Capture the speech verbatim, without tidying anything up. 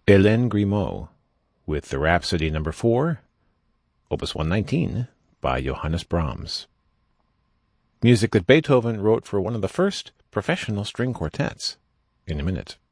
Hélène Grimaud with the Rhapsody number four, Opus one nineteen, by Johannes Brahms. Music that Beethoven wrote for one of the first professional string quartets. In a minute.